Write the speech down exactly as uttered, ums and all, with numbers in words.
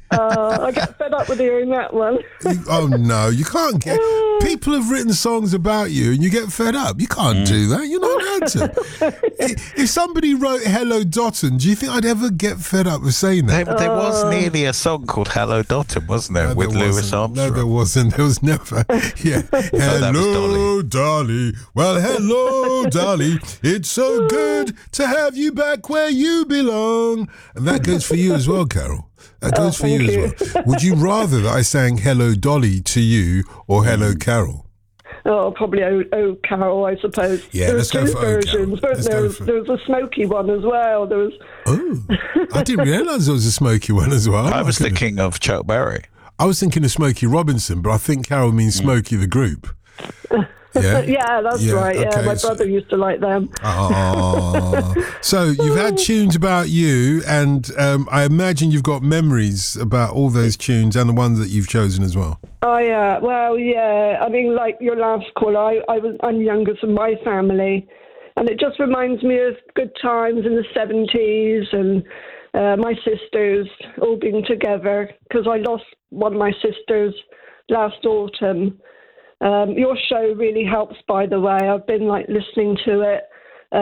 Uh, I get fed up with hearing that one. Oh no, you can't get. People have written songs about you, and you get fed up. You can't mm. do that. You're not allowed to. If somebody wrote "Hello Dotton," do you think I'd ever get fed up with saying that? There, there was nearly a song called "Hello Dotton," wasn't there, no, with there Louis Armstrong? No, there wasn't. There was never. Yeah. Hello, Dolly. Well, hello, Dolly. It's so good to have you back where you belong. And that goes for you as well, Carol. That goes oh, for you, you as well. Would you rather that I sang Hello Dolly to you or Hello Carol? Oh, probably Oh, oh Carol, I suppose. Yeah, there let's two go for versions, Oh, Carol. There was, for... there was a smoky one as well. There was. Oh, I didn't realise there was a smoky one as well. I was I thinking of Chuck Berry. I was thinking of Smokey Robinson, but I think Carol means Smokey mm. the group. Yeah, yeah, that's yeah, right. Yeah, okay. My brother used to like them. Oh, so you've had tunes about you, and um, I imagine you've got memories about all those tunes and the ones that you've chosen as well. Oh yeah, well yeah. I mean, like your last call, I, I was I'm youngest in my family, and it just reminds me of good times in the seventies and uh, my sisters all being together because I lost one of my sisters last autumn. Um, your show really helps, by the way. I've been like listening to it,